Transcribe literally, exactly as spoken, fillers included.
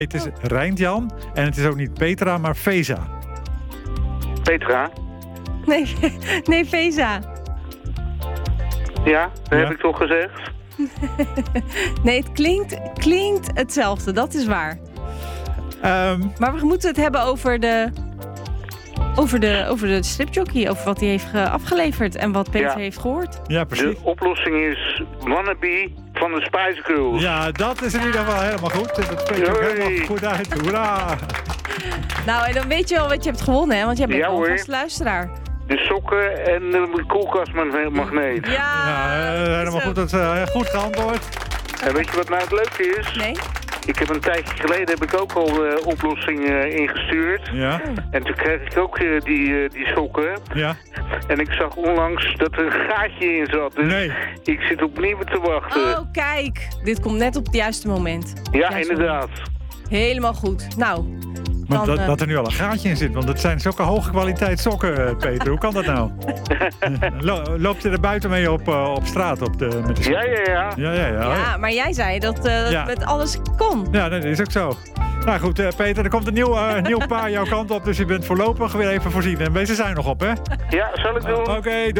Het is Rijntjan en het is ook niet Petra, maar Veza. Petra? Nee, nee, Veza. Ja, dat Ja. heb ik toch gezegd? Nee, het klinkt, klinkt hetzelfde, dat is waar. Um, Maar we moeten het hebben over de, over de, over de stripjockey. Over wat hij heeft ge- afgeleverd en wat Peter Ja. heeft gehoord. ja, precies. De oplossing is Wannabe van de Spice Girls. Ja, dat is in ieder geval helemaal goed. Dat spreekt ook Hoi. helemaal goed uit. Hoera! Nou, en dan weet je wel wat je hebt gewonnen, hè? Want jij bent Ja, al hoor. vast luisteraar. De sokken en de koelkastmagneet. Ja, Ja, eh, helemaal zo. goed, dat, uh, goed geantwoord. En weet je wat nou het leuke is? Nee? Ik heb een tijdje geleden heb ik ook al de oplossing eh, ingestuurd. Ja, En toen kreeg ik ook eh, die, eh, die sokken. ja. En ik zag onlangs dat er een gaatje in zat. Dus Nee. ik zit opnieuw te wachten. Oh, kijk. Dit komt net op het juiste moment. ja, juiste inderdaad. moment. Helemaal goed. Nou, Maar dan, dat, eh, dat er nu al een gaatje in zit, want het zijn zulke hoge kwaliteit sokken, eh, Peter. Hoe kan dat nou? Lo- Loopt je er buiten mee op, uh, op straat op de, met de Ja, sokken? ja, ja. Ja, ja, ja. ja, maar jij zei dat uh, Ja. het met alles kon. Ja, dat is ook zo. Nou goed, uh, Peter, er komt een nieuw, uh, nieuw paar jouw kant op, dus je bent voorlopig weer even voorzien. En wees er zuinig op, hè? Ja, zal ik doen. Oké, doei.